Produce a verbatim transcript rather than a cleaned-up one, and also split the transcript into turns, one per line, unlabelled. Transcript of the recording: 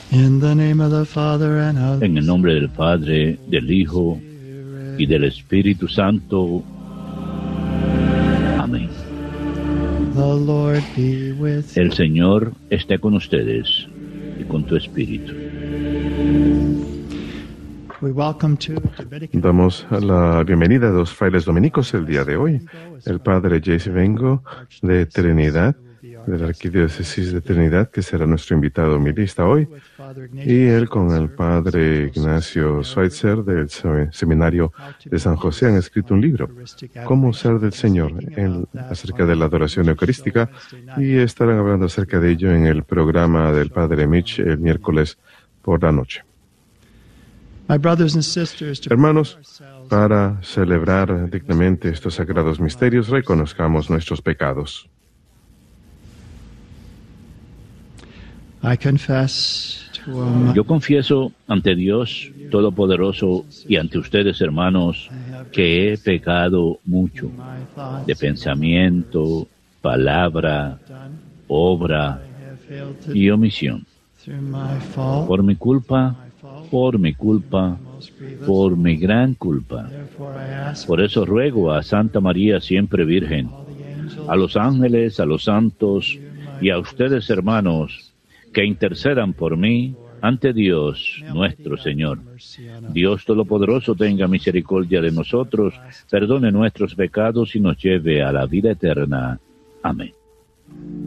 In the name of the Father and of
En el nombre del Padre, del Hijo y del Espíritu Santo. Amén.
the Lord be with you.
El Señor esté con ustedes y con tu espíritu.
We welcome two Dominican
Damos la bienvenida a dos frailes dominicos el día de hoy. El padre Jace Vengo de Trinidad, de la Arquidiócesis de Trinidad, que será nuestro invitado homilista hoy, y él con el padre Ignacio Schweitzer del Seminario de San José han escrito un libro, Cómo ser del Señor, en, acerca de la adoración eucarística, y estarán hablando acerca de ello en el programa del padre Mitch el miércoles por la noche. Hermanos, para celebrar dignamente estos sagrados misterios, reconozcamos nuestros pecados.
Yo confieso ante Dios Todopoderoso y ante ustedes, hermanos, que he pecado mucho de pensamiento, palabra, obra y omisión. Por mi culpa, por mi culpa, por mi gran culpa. Por eso ruego a Santa María siempre Virgen, a los ángeles, a los santos y a ustedes, hermanos, que intercedan por mí ante Dios nuestro Señor. Dios Todopoderoso tenga misericordia de nosotros, perdone nuestros pecados y nos lleve a la vida eterna. Amén.